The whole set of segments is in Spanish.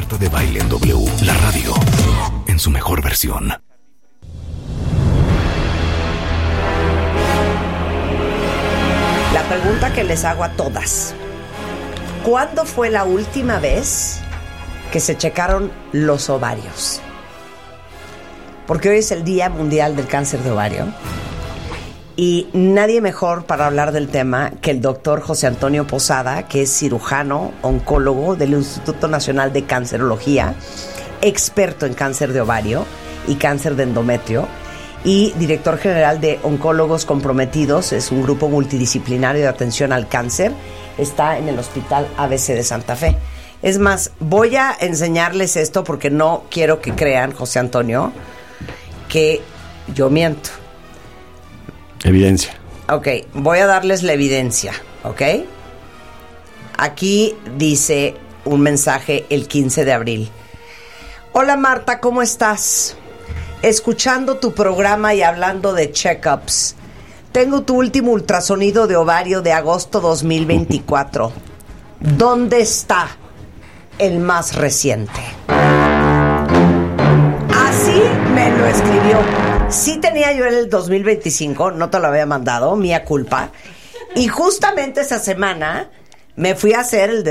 Marta de Baile en W, la radio en su mejor versión. La pregunta que les hago a todas: ¿cuándo fue la última vez que se checaron los ovarios? Porque hoy es el Día Mundial del Cáncer de Ovario y nadie mejor para hablar del tema que el doctor José Antonio Posada, que es cirujano, oncólogo del Instituto Nacional de Cancerología, experto en cáncer de ovario y cáncer de endometrio y director general de Oncólogos Comprometidos. Es un grupo multidisciplinario de atención al cáncer. Está en el Hospital ABC de Santa Fe. Es más, voy a enseñarles esto porque no quiero que crean, José Antonio, que yo miento. Evidencia. Ok, voy a darles la evidencia, ¿ok? Aquí dice un mensaje el 15 de abril. Hola Marta, ¿cómo estás? Escuchando tu programa y hablando de check-ups. Tengo tu último ultrasonido de ovario de agosto 2024. ¿Dónde está el más reciente? Así me lo escribió. Sí tenía yo el 2025, no te lo había mandado, mía culpa. Y justamente esa semana me fui a hacer el de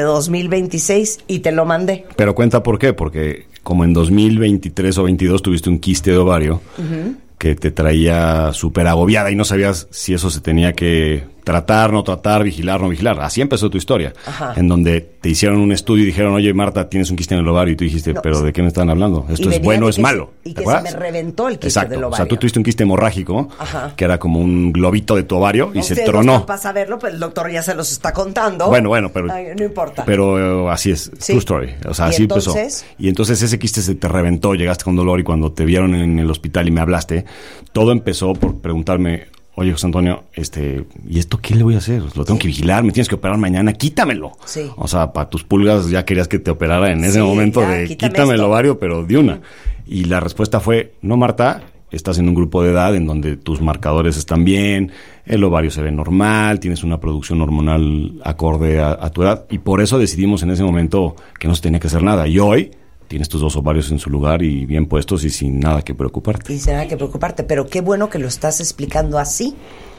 2026 y te lo mandé. Pero cuenta por qué, porque como en 2023 o 22 tuviste un quiste de ovario que te traía súper agobiada y no sabías si eso se tenía que tratar, no tratar, vigilar, no vigilar. Así empezó tu historia. Ajá. En donde te hicieron un estudio y dijeron, oye Marta, tienes un quiste en el ovario, y tú dijiste, no, ¿pero de qué me están hablando? ¿Esto es bueno o es malo? Y que se me reventó el quiste del ovario. O sea, tú tuviste un quiste hemorrágico, que era como un globito de tu ovario, y se tronó. No para saberlo, pero el doctor ya se los está contando. Bueno, pero... Ay, no importa. Pero así es, ¿sí? True story. O sea, así empezó. Y entonces ese quiste se te reventó, llegaste con dolor, y cuando te vieron en el hospital y me hablaste, todo empezó por preguntarme, oye, José Antonio, ¿y esto qué le voy a hacer? Lo tengo que vigilar, me tienes que operar mañana, quítamelo. Sí. O sea, para tus pulgas ya querías que te operara en ese momento ya, de quítame el ovario, pero de una. Y la respuesta fue, no, Marta, estás en un grupo de edad en donde tus marcadores están bien, el ovario se ve normal, tienes una producción hormonal acorde a tu edad, y por eso decidimos en ese momento que no se tenía que hacer nada. Y hoy tienes tus dos ovarios en su lugar y bien puestos y sin nada que preocuparte. Y sin nada que preocuparte, pero qué bueno que lo estás explicando así.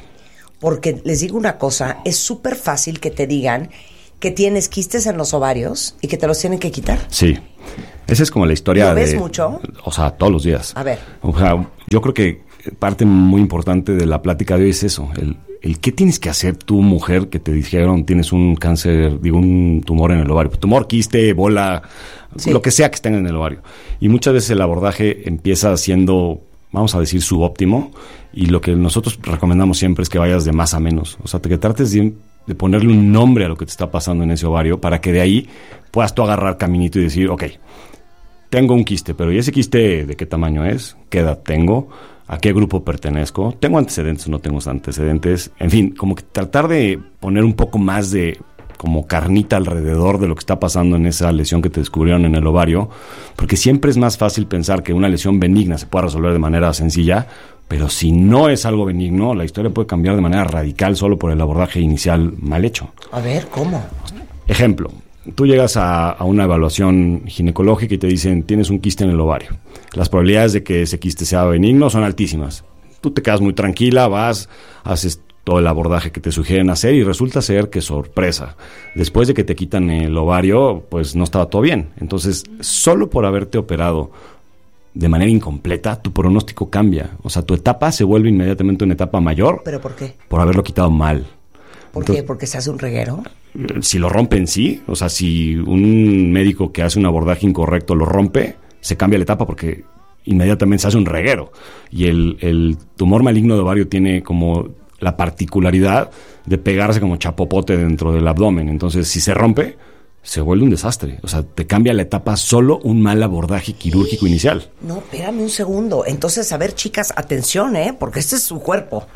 Porque les digo una cosa, es súper fácil que te digan que tienes quistes en los ovarios y que te los tienen que quitar. Sí, esa es como la historia. ¿Lo ves mucho? O sea, todos los días. A ver. O sea, yo creo que parte muy importante de la plática de hoy es eso, el qué tienes que hacer tú, mujer, que te dijeron tienes un cáncer, un tumor en el ovario. Tumor, quiste, bola, sí, lo que sea que tenga en el ovario. Y muchas veces el abordaje empieza siendo, vamos a decir, subóptimo, y lo que nosotros recomendamos siempre es que vayas de más a menos. O sea, que trates de ponerle un nombre a lo que te está pasando en ese ovario para que de ahí puedas tú agarrar caminito y decir, ok, tengo un quiste, pero ¿y ese quiste de qué tamaño es? ¿Qué edad tengo? ¿A qué grupo pertenezco? ¿Tengo antecedentes o no tengo antecedentes? En fin, como que tratar de poner un poco más de como carnita alrededor de lo que está pasando en esa lesión que te descubrieron en el ovario, porque siempre es más fácil pensar que una lesión benigna se pueda resolver de manera sencilla, pero si no es algo benigno, la historia puede cambiar de manera radical solo por el abordaje inicial mal hecho. A ver, ¿cómo? Ejemplo, tú llegas a una evaluación ginecológica y te dicen, tienes un quiste en el ovario. Las probabilidades de que ese quiste sea benigno son altísimas. Tú te quedas muy tranquila, vas, haces todo el abordaje que te sugieren hacer y resulta ser que, sorpresa, después de que te quitan el ovario, pues no estaba todo bien. Entonces, solo por haberte operado de manera incompleta, tu pronóstico cambia. O sea, tu etapa se vuelve inmediatamente una etapa mayor. ¿Pero por qué? Por haberlo quitado mal. ¿Por qué? ¿Porque se hace un reguero? Si lo rompen, sí. O sea, si un médico que hace un abordaje incorrecto lo rompe, se cambia la etapa porque inmediatamente se hace un reguero. Y el tumor maligno de ovario tiene como la particularidad de pegarse como chapopote dentro del abdomen. Entonces, si se rompe, se vuelve un desastre. O sea, te cambia la etapa solo un mal abordaje quirúrgico inicial. No, espérame un segundo. Entonces, a ver, chicas, atención, porque este es su cuerpo.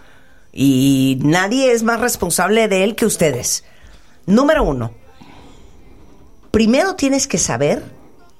Y nadie es más responsable de él que ustedes. Número 1. Primero tienes que saber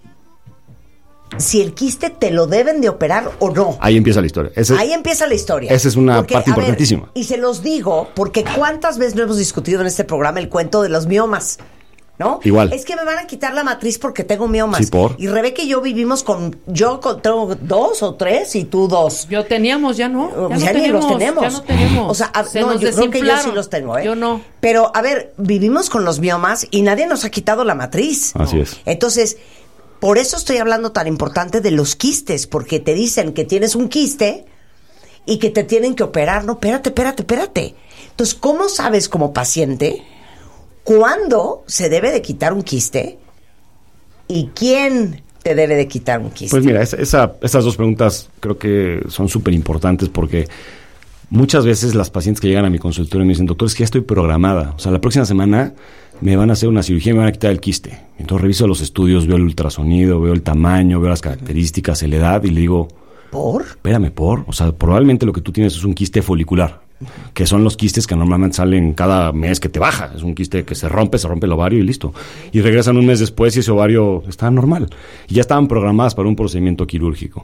si el quiste te lo deben de operar o no. Ahí empieza la historia. Ahí empieza la historia. Esa es una parte importantísima. Y se los digo porque ¿cuántas veces no hemos discutido en este programa el cuento de los miomas? ¿no? Igual. Es que me van a quitar la matriz porque tengo miomas. Sí, ¿por? Y Rebeca y yo vivimos tengo 2 o 3 y tú 2. Ya no Ya ni los tenemos. Ya no tenemos. O sea, Se no, nos yo creo que yo sí desinflaron. los tengo, ¿eh? Yo no. Pero, a ver, vivimos con los miomas y nadie nos ha quitado la matriz. Así es. Entonces, por eso estoy hablando tan importante de los quistes, porque te dicen que tienes un quiste y que te tienen que operar. No, espérate. Entonces, ¿cómo sabes como paciente cuándo se debe de quitar un quiste y quién te debe de quitar un quiste? Pues mira, esas dos preguntas creo que son súper importantes porque muchas veces las pacientes que llegan a mi consultorio me dicen, doctor, es que ya estoy programada. O sea, la próxima semana me van a hacer una cirugía y me van a quitar el quiste. Entonces reviso los estudios, veo el ultrasonido, veo el tamaño, veo las características, la edad y le digo, ¿por? Espérame, o sea, probablemente lo que tú tienes es un quiste folicular, que son los quistes que normalmente salen cada mes que te baja. Es un quiste que se rompe el ovario y listo. Y regresan un mes después y ese ovario está normal. Y ya estaban programadas para un procedimiento quirúrgico.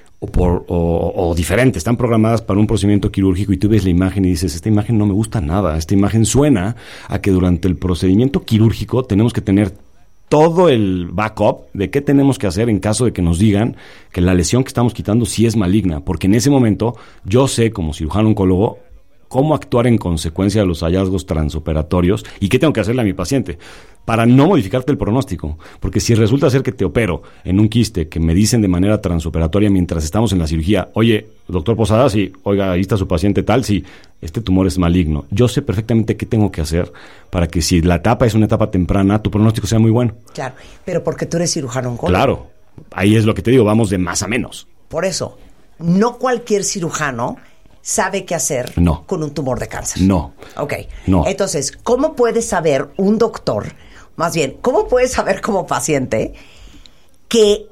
O diferente, están programadas para un procedimiento quirúrgico y tú ves la imagen y dices, esta imagen no me gusta nada, esta imagen suena a que durante el procedimiento quirúrgico tenemos que tener todo el backup de qué tenemos que hacer en caso de que nos digan que la lesión que estamos quitando sí es maligna, porque en ese momento yo sé como cirujano oncólogo cómo actuar en consecuencia de los hallazgos transoperatorios y qué tengo que hacerle a mi paciente para no modificarte el pronóstico. Porque si resulta ser que te opero en un quiste que me dicen de manera transoperatoria mientras estamos en la cirugía, oye, doctor Posada, sí, oiga, ahí está su paciente tal, sí, este tumor es maligno. Yo sé perfectamente qué tengo que hacer para que si la etapa es una etapa temprana, tu pronóstico sea muy bueno. Claro, pero porque tú eres cirujano oncólogo. Claro, ahí es lo que te digo, vamos de más a menos. Por eso, no cualquier cirujano sabe qué hacer con un tumor de cáncer. No. Ok. No. Entonces, ¿cómo puede saber un doctor, más bien, cómo puede saber como paciente que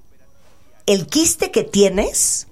el quiste que tienes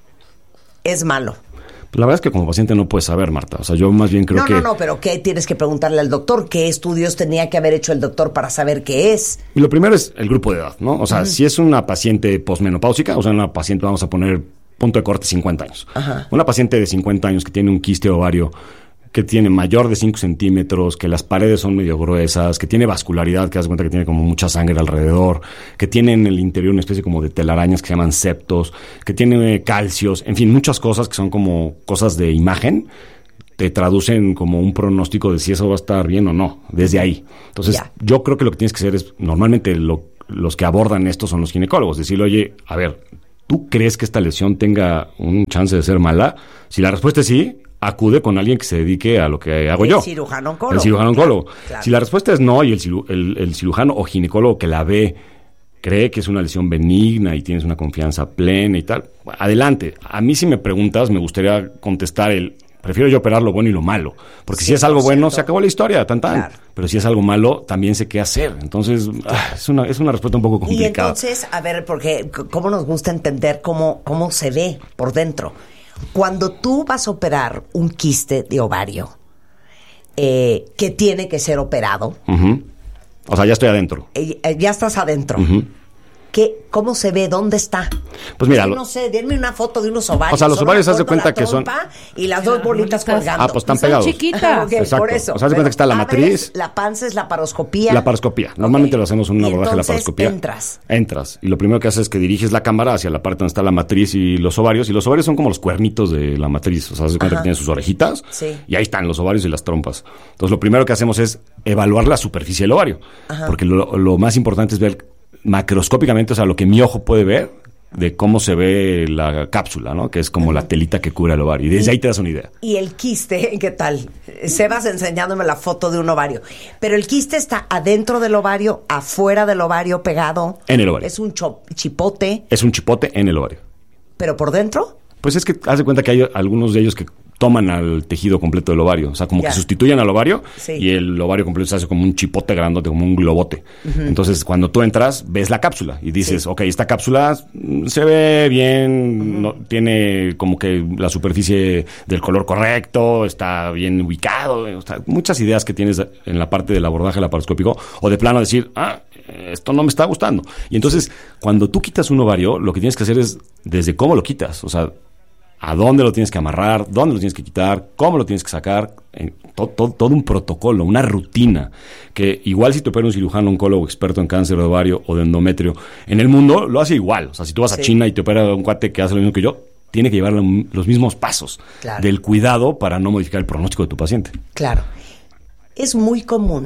es malo? La verdad es que como paciente no puedes saber, Marta. O sea, yo más bien creo que... No, pero ¿qué tienes que preguntarle al doctor? ¿Qué estudios tenía que haber hecho el doctor para saber qué es? Y lo primero es el grupo de edad, ¿no? O sea, si es una paciente posmenopáusica, o sea, una paciente, vamos a poner punto de corte 50 años. Ajá. Una paciente de 50 años que tiene un quiste ovario que tiene mayor de 5 centímetros, que las paredes son medio gruesas, que tiene vascularidad, que das cuenta que tiene como mucha sangre alrededor, que tiene en el interior una especie como de telarañas que se llaman septos, que tiene calcios, en fin, muchas cosas que son como cosas de imagen, te traducen como un pronóstico de si eso va a estar bien o no, desde ahí. Entonces, yo creo que lo que tienes que hacer es, normalmente los que abordan esto son los ginecólogos, decirle, oye, a ver, ¿tú crees que esta lesión tenga un chance de ser mala? Si la respuesta es sí, acude con alguien que se dedique a lo que hago yo. El cirujano oncólogo. El cirujano oncólogo. Claro. Si la respuesta es no y el cirujano o ginecólogo que la ve cree que es una lesión benigna y tienes una confianza plena y tal, adelante. A mí si me preguntas me gustaría contestar prefiero yo operar lo bueno y lo malo. Porque si es algo bueno, se acabó la historia, tan. Claro. Pero si es algo malo, también sé qué hacer. Entonces, es una respuesta un poco complicada. Y entonces, a ver, porque cómo nos gusta entender cómo se ve por dentro. Cuando tú vas a operar un quiste de ovario, que tiene que ser operado. Uh-huh. O sea, ya estoy adentro. Ya estás adentro. Uh-huh. ¿Cómo se ve? ¿Dónde está? Pues mira, no sé, denme una foto de unos ovarios. O sea, los ovarios, haz de cuenta que son... Y las dos bolitas colgando. Pues están pegados. Son chiquitas. Okay, exacto. Por eso. O sea, haz de cuenta que está la matriz. La panza es la paroscopía. La paroscopía. Normalmente lo hacemos en un abordaje de la entonces paroscopía. Entras. Y lo primero que haces es que diriges la cámara hacia la parte donde está la matriz y los ovarios. Y los ovarios son como los cuernitos de la matriz. O sea, haz de cuenta que tienen sus orejitas. Sí. Y ahí están los ovarios y las trompas. Entonces, lo primero que hacemos es evaluar la superficie del ovario. Ajá. Porque lo más importante es ver macroscópicamente, o sea, lo que mi ojo puede ver de cómo se ve la cápsula, ¿no? Que es como la telita que cubre el ovario. Y desde ahí te das una idea. Y el quiste, ¿qué tal? Sebas enseñándome la foto de un ovario. Pero el quiste está adentro del ovario, afuera del ovario, pegado. En el ovario. Es un chipote. Es un chipote en el ovario. ¿Pero por dentro? Pues es que haz de cuenta que hay algunos de ellos que toman al tejido completo del ovario. O sea, como que sustituyen al ovario y el ovario completo se hace como un chipote grandote, como un globote. Uh-huh. Entonces, cuando tú entras, ves la cápsula y dices, ok, esta cápsula se ve bien, uh-huh. no, tiene como que la superficie del color correcto, está bien ubicado. O sea, muchas ideas que tienes en la parte del abordaje laparoscópico o de plano decir, esto no me está gustando. Y entonces, cuando tú quitas un ovario, lo que tienes que hacer es desde cómo lo quitas. O sea, a dónde lo tienes que amarrar, dónde lo tienes que quitar, cómo lo tienes que sacar, todo un protocolo, una rutina, que igual si te opera un cirujano oncólogo experto en cáncer de ovario o de endometrio, en el mundo lo hace igual. O sea, si tú vas a China y te opera un cuate que hace lo mismo que yo, tiene que llevar los mismos pasos del cuidado para no modificar el pronóstico de tu paciente. Claro. Es muy común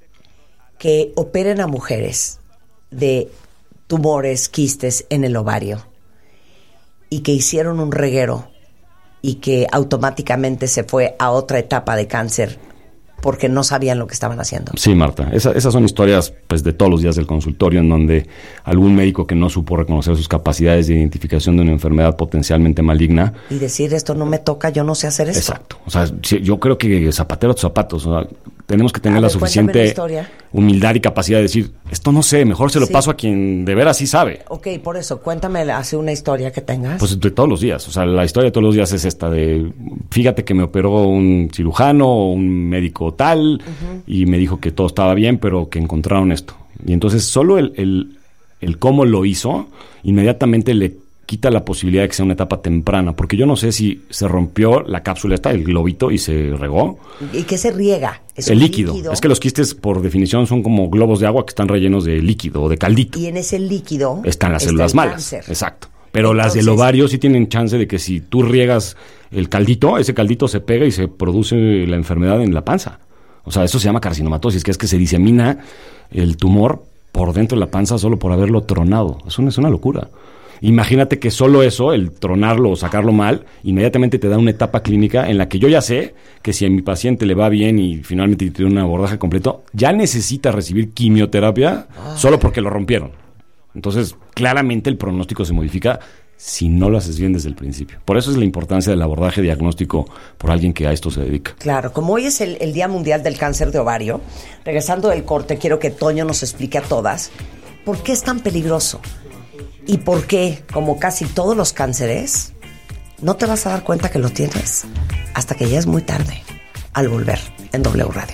que operen a mujeres de tumores, quistes en el ovario y que hicieron un reguero y que automáticamente se fue a otra etapa de cáncer porque no sabían lo que estaban haciendo. Sí, Marta. Esas son historias pues de todos los días del consultorio en donde algún médico que no supo reconocer sus capacidades de identificación de una enfermedad potencialmente maligna. Y decir, esto no me toca, yo no sé hacer esto. Exacto. O sea, yo creo que zapatero a tus zapatos. O sea, tenemos que tener la suficiente humildad y capacidad de decir, esto no sé, mejor se lo paso a quien de veras sí sabe. Ok, por eso, cuéntame así una historia que tengas. Pues de todos los días. O sea, la historia de todos los días es esta de, fíjate que me operó un cirujano o un médico tal, y me dijo que todo estaba bien, pero que encontraron esto. Y entonces solo el cómo lo hizo, inmediatamente le quita la posibilidad de que sea una etapa temprana, porque yo no sé si se rompió la cápsula esta, el globito, y se regó. ¿Y qué se riega? ¿Es el líquido? Es que los quistes, por definición, son como globos de agua que están rellenos de líquido o de caldito. Y en ese líquido están las células malas. Cáncer. Exacto. Pero entonces, las del ovario sí tienen chance de que si tú riegas el caldito, ese caldito se pega y se produce la enfermedad en la panza. O sea, eso se llama carcinomatosis, que es que se disemina el tumor por dentro de la panza solo por haberlo tronado. Eso es una locura. Imagínate que solo eso, el tronarlo o sacarlo mal, inmediatamente te da una etapa clínica en la que yo ya sé que si a mi paciente le va bien y finalmente tiene un abordaje completo, ya necesita recibir quimioterapia solo porque lo rompieron. Entonces, claramente el pronóstico se modifica si no lo haces bien desde el principio. Por eso es la importancia del abordaje diagnóstico por alguien que a esto se dedica. Claro, como hoy es el Día Mundial del Cáncer de Ovario, regresando del corte, quiero que Toño nos explique a todas por qué es tan peligroso. Y por qué, como casi todos los cánceres, no te vas a dar cuenta que lo tienes hasta que ya es muy tarde. Al volver en W Radio.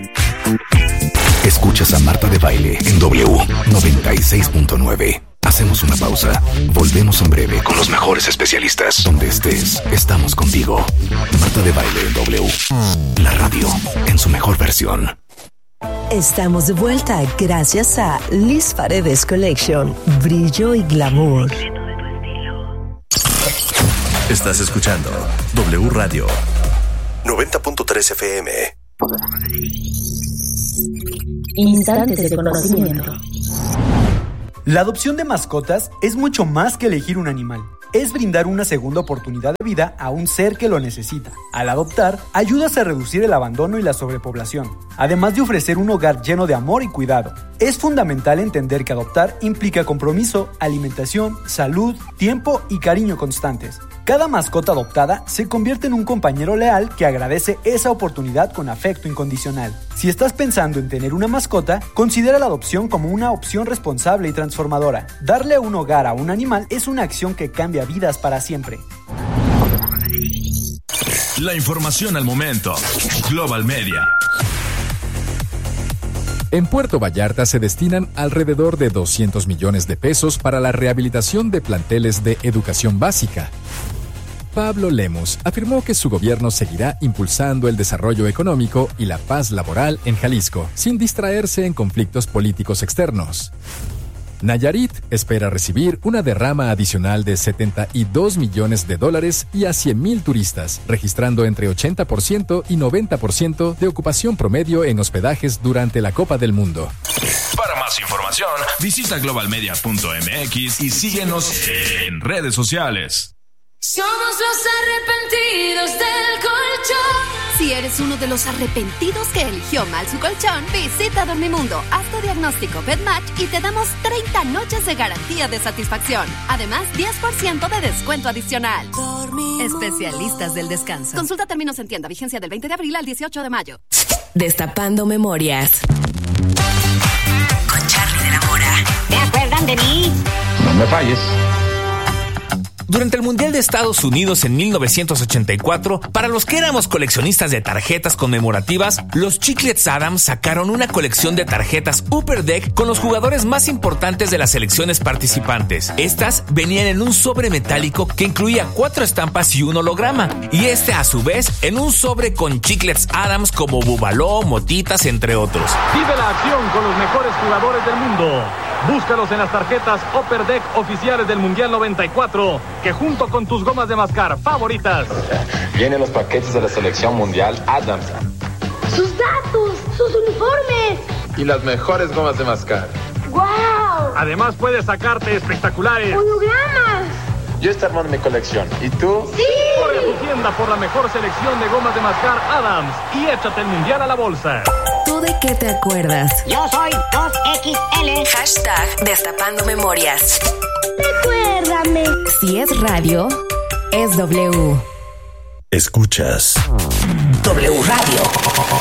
Escuchas a Marta de Baile en W 96.9. Hacemos una pausa. Volvemos en breve con los mejores especialistas. Donde estés, estamos contigo. Marta de Baile en W. La radio en su mejor versión. Estamos de vuelta gracias a Liz Paredes Collection. Brillo y glamour. Estás escuchando W Radio 90.3 FM. Instantes de conocimiento. La adopción de mascotas es mucho más que elegir un animal. Es brindar una segunda oportunidad de vida a un ser que lo necesita. Al adoptar, ayudas a reducir el abandono y la sobrepoblación, además de ofrecer un hogar lleno de amor y cuidado. Es fundamental entender que adoptar implica compromiso, alimentación, salud, tiempo y cariño constantes. Cada mascota adoptada se convierte en un compañero leal que agradece esa oportunidad con afecto incondicional. Si estás pensando en tener una mascota, considera la adopción como una opción responsable y transformadora. Darle un hogar a un animal es una acción que cambia vidas para siempre. La información al momento. Global Media. En Puerto Vallarta se destinan alrededor de 200 millones de pesos para la rehabilitación de planteles de educación básica. Pablo Lemus afirmó que su gobierno seguirá impulsando el desarrollo económico y la paz laboral en Jalisco, sin distraerse en conflictos políticos externos. Nayarit espera recibir una derrama adicional de $72 millones y a 100,000 turistas, registrando entre 80% y 90% de ocupación promedio en hospedajes durante la Copa del Mundo. Para más información, visita globalmedia.mx y síguenos en redes sociales. Somos los arrepentidos del colchón. Si eres uno de los arrepentidos que eligió mal su colchón, visita Dormimundo, haz tu diagnóstico BedMatch y te damos 30 noches de garantía de satisfacción. Además, 10% de descuento adicional. Dormimundo. Especialistas del descanso. Consulta términos en tienda. Vigencia del 20 de abril al 18 de mayo. Destapando memorias. Con Charly de la Mora. ¿Te acuerdan de mí? No me falles. Durante el Mundial de Estados Unidos en 1984, para los que éramos coleccionistas de tarjetas conmemorativas, los Chiclets Adams sacaron una colección de tarjetas Upper Deck con los jugadores más importantes de las selecciones participantes. Estas venían en un sobre metálico que incluía 4 estampas y un holograma, y a su vez en un sobre con Chiclets Adams como Bubaló, Motitas, entre otros. Vive la acción con los mejores jugadores del mundo. Búscalos en las tarjetas Upper Deck oficiales del Mundial 94, que junto con tus gomas de mascar favoritas vienen los paquetes de la selección mundial Adams. Sus datos, sus uniformes Y las mejores gomas de mascar. ¡Wow! Además puedes sacarte espectaculares ¡hologramas! Yo estoy armando mi colección. ¿Y tú? ¡Sí! Corre a tu tienda por la mejor selección de gomas de mascar Adams y échate el Mundial a la bolsa. ¿Tú de qué te acuerdas? Yo soy 2XL. Hashtag Destapando Memorias. Recuérdame. Si es radio, es W. Escuchas W Radio.